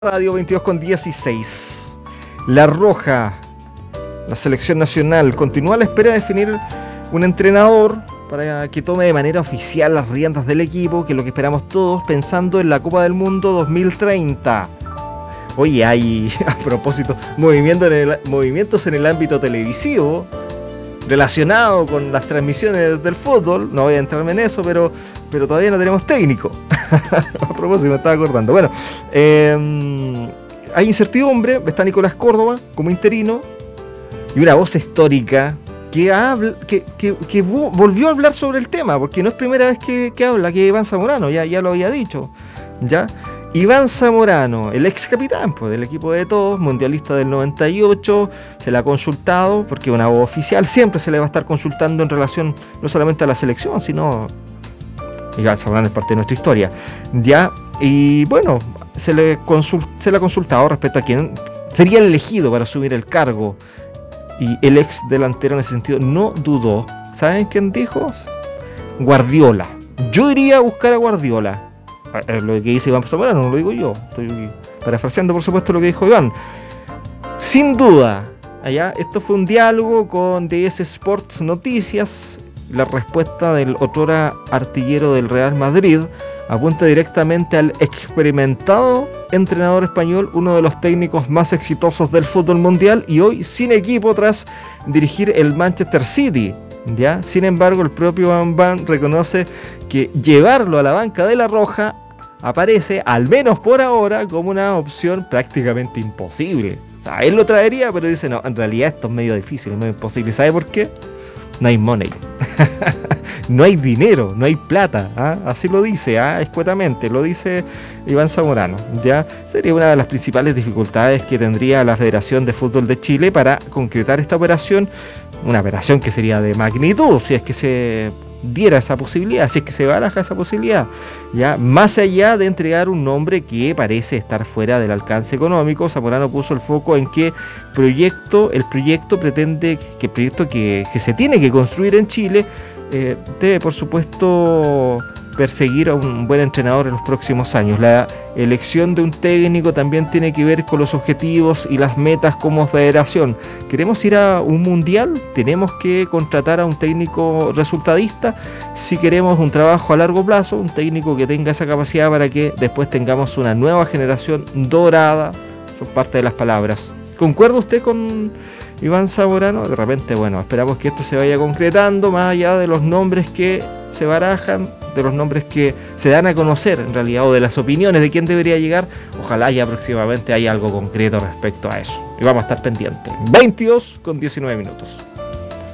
Radio 22:16. La Roja, la selección nacional, continúa a la espera de definir un entrenador para que tome de manera oficial las riendas del equipo, que es lo que esperamos todos, pensando en la Copa del Mundo 2030. Oye, hay, a propósito, movimientos en el ámbito televisivo relacionado con las transmisiones del fútbol. No voy a entrarme en eso, pero todavía no tenemos técnico. A propósito, me estaba acordando. Bueno, hay incertidumbre. Está Nicolás Córdoba como interino y una voz histórica que volvió a hablar sobre el tema, porque no es primera vez que habla, que Iván Zamorano, ya lo había dicho, ¿ya? Iván Zamorano, el ex capitán del equipo de todos, mundialista del 98, se le ha consultado, porque es una voz oficial, siempre se le va a estar consultando en relación no solamente a la selección, sino Iván Zamorano es parte de nuestra historia, ¿ya? Y bueno, se le ha consultado respecto a quién sería el elegido para asumir el cargo, y el ex delantero en ese sentido no dudó. ¿Saben quién dijo? Guardiola. Yo iría a buscar a Guardiola. Lo que dice Iván Zamorano, no lo digo yo, estoy parafraseando por supuesto lo que dijo Iván. Sin duda, esto fue un diálogo con DS Sports Noticias. La respuesta del otrora artillero del Real Madrid apunta directamente al experimentado entrenador español, uno de los técnicos más exitosos del fútbol mundial y hoy sin equipo tras dirigir el Manchester City. ¿Ya? Sin embargo, el propio Van reconoce que llevarlo a la banca de La Roja aparece, al menos por ahora, como una opción prácticamente imposible. O sea, él lo traería, pero dice, no, en realidad esto es medio difícil, es medio imposible. ¿Sabe por qué? No hay money. No hay dinero, no hay plata. Así lo dice, escuetamente, lo dice Iván Zamorano. ¿Ya? Sería una de las principales dificultades que tendría la Federación de Fútbol de Chile para concretar esta operación. Una operación que sería de magnitud, si es que se diera esa posibilidad, si es que se baraja esa posibilidad, ya más allá de entregar un nombre que parece estar fuera del alcance económico. Zamorano puso el foco en que el proyecto pretende que el proyecto que se tiene que construir en Chile debe, por supuesto, perseguir a un buen entrenador en los próximos años. La elección de un técnico también tiene que ver con los objetivos y las metas como federación. ¿Queremos ir a un mundial? ¿Tenemos que contratar a un técnico resultadista? Si queremos un trabajo a largo plazo, un técnico que tenga esa capacidad para que después tengamos una nueva generación dorada, son parte de las palabras. ¿Concuerda usted con Iván Zamorano? De repente, bueno, esperamos que esto se vaya concretando, más allá de los nombres que se barajan, de los nombres que se dan a conocer en realidad, o de las opiniones de quién debería llegar. Ojalá ya próximamente haya algo concreto respecto a eso, y vamos a estar pendientes. 22:19.